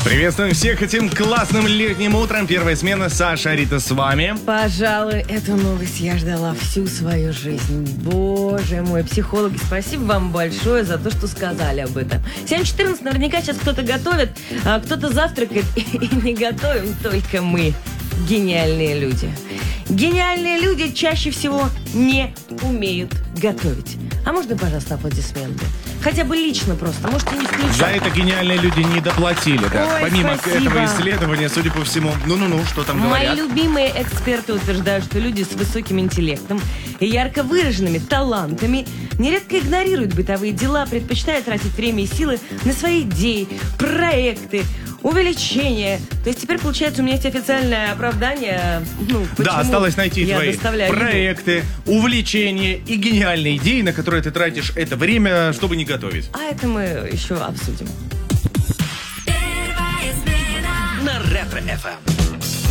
Приветствуем всех этим классным летним утром. Первая смена. Саша, Рита с вами. Пожалуй, эту новость я ждала всю свою жизнь. Боже мой, психологи, спасибо вам большое за то, что сказали об этом. 7:14, наверняка сейчас кто-то готовит, а кто-то завтракает, и не готовим только мы, гениальные люди. Гениальные люди чаще всего не умеют готовить. А можно, пожалуйста, аплодисменты? Хотя бы лично просто, можете не включать. За это гениальные люди не доплатили, да. Ой, Помимо спасибо. этого исследования, судя по всему, что там Мои говорят? любимые эксперты утверждают, что люди с высоким интеллектом и ярко выраженными талантами нередко игнорируют бытовые дела, предпочитая тратить время и силы на свои идеи, проекты, увеличение. То есть теперь, получается, у меня есть официальное оправдание. Почему Да, осталось найти я твои доставляю еду. проекты, увлечения и гениальные идеи, на которые ты тратишь это время, чтобы не готовить. А это мы еще обсудим. На Ретро-ФМ.